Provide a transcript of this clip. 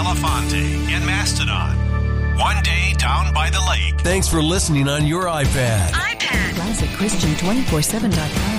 Elefante, and Mastodon. One day down by the lake. Thanks for listening on your iPad. ClassicChristian247.com.